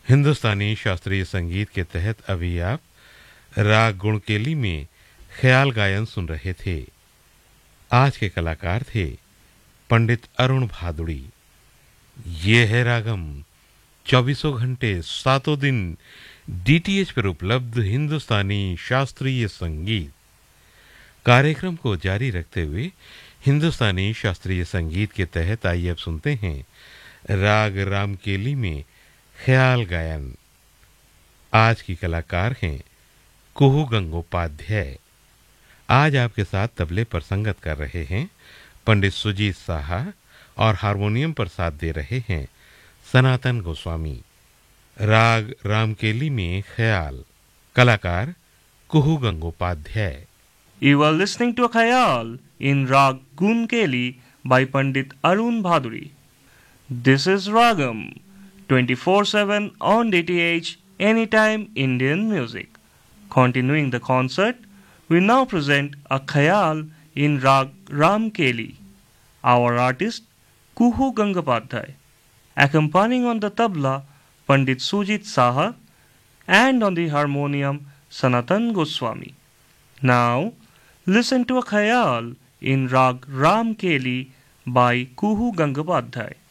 हिंदुस्तानी शास्त्रीय संगीत के तहत अभी आप राग गुणकेली में ख्याल गायन सुन रहे थे। आज के कलाकार थे पंडित अरुण भादुड़ी। ये है रागम, 24 घंटे 7 दिन डीटीएच पर उपलब्ध हिंदुस्तानी शास्त्रीय संगीत। कार्यक्रम को जारी रखते हुए हिंदुस्तानी शास्त्रीय संगीत के तहत आइए अब सुनते हैं राग रामकेली में ख्याल गायन। आज की कलाकार हैं कुहू गंगोपाध्याय। आज आपके साथ तबले पर संगत कर रहे हैं पंडित सुजीत साहा और हारमोनियम पर साथ दे रहे हैं सनातन गोस्वामी। राग रामकेली में ख्याल, कलाकार कुहू Gangopadhyay. You are listening to a Khayal in Rag Gunkeli by Pandit Arun Bhaduri. This is Ragam, 24/7 on DTH, anytime Indian music. Continuing the concert, we now present a Khayal in Rag Ramkeli. Our artist, Kuhu Gangopadhyay. Accompanying on the tabla, Pandit Sujit Saha, and on the harmonium, Sanatan Goswami. Now, listen to a khayal in Rag Ramkeli by Kuhu Gangopadhyay.